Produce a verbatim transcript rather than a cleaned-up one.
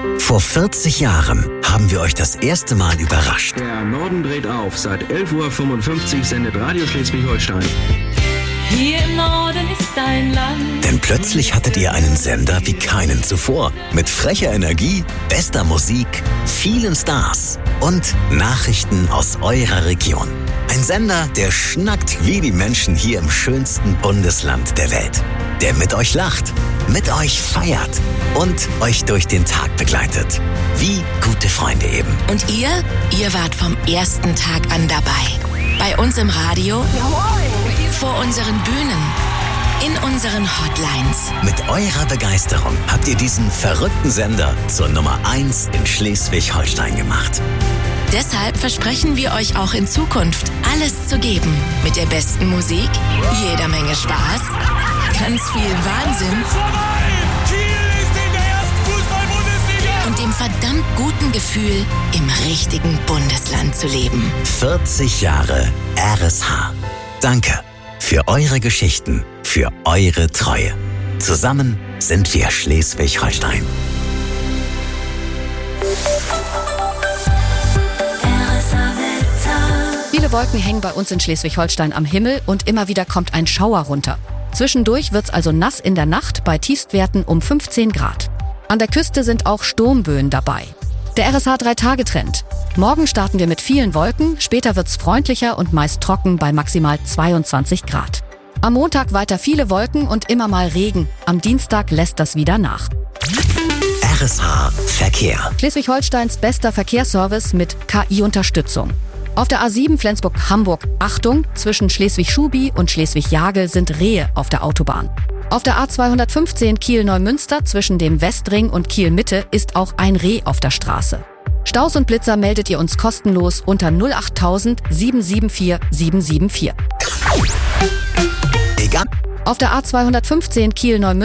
Vor vierzig Jahren haben wir euch das erste Mal überrascht. Der Norden dreht auf. Seit elf Uhr fünfundfünfzig sendet Radio Schleswig-Holstein. Hier im Norden ist dein Land. Denn plötzlich hattet ihr einen Sender wie keinen zuvor. Mit frecher Energie, bester Musik, vielen Stars und Nachrichten aus eurer Region. Ein Sender, der schnackt wie die Menschen hier im schönsten Bundesland der Welt. Der mit euch lacht, mit euch feiert und euch durch den Tag begleitet. Wie gute Freunde eben. Und ihr? Ihr wart vom ersten Tag an dabei. Bei uns im Radio, vor unseren Bühnen, in unseren Hotlines. Mit eurer Begeisterung habt ihr diesen verrückten Sender zur Nummer eins in Schleswig-Holstein gemacht. Deshalb versprechen wir euch auch in Zukunft, alles zu geben. Mit der besten Musik, jeder Menge Spaß, ganz viel Wahnsinn und dem verdammt guten Gefühl, im richtigen Bundesland zu leben. vierzig Jahre R S H. Danke für eure Geschichten, für eure Treue. Zusammen sind wir Schleswig-Holstein. Viele Wolken hängen bei uns in Schleswig-Holstein am Himmel und immer wieder kommt ein Schauer runter. Zwischendurch wird's also nass in der Nacht bei Tiefstwerten um fünfzehn Grad. An der Küste sind auch Sturmböen dabei. Der R S H drei Tage Trend. Morgen starten wir mit vielen Wolken, später wird's freundlicher und meist trocken bei maximal zweiundzwanzig Grad. Am Montag weiter viele Wolken und immer mal Regen. Am Dienstag lässt das wieder nach. R S H Verkehr. Schleswig-Holsteins bester Verkehrsservice mit K I-Unterstützung. Auf der A sieben Flensburg-Hamburg, Achtung, zwischen Schleswig-Schubi und Schleswig-Jagel sind Rehe auf der Autobahn. Auf der A zweihundertfünfzehn Kiel-Neumünster zwischen dem Westring und Kiel-Mitte ist auch ein Reh auf der Straße. Staus und Blitzer meldet ihr uns kostenlos unter null acht tausend sieben sieben vier sieben sieben vier. Egal. Auf der A zweihundertfünfzehn Kiel-Neumünster